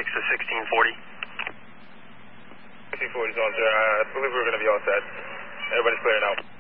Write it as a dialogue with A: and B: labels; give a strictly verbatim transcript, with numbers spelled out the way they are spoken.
A: six to sixteen forty.
B: sixteen forty is all set. I believe we're going to be all set. Everybody's clear now.